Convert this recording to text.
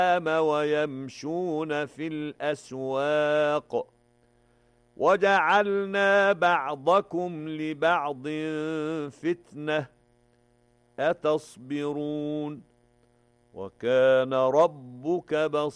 ويمشون في الأسواق وجعلنا بعضكم لبعض فتنة أتصبرون وكان ربك بصيرا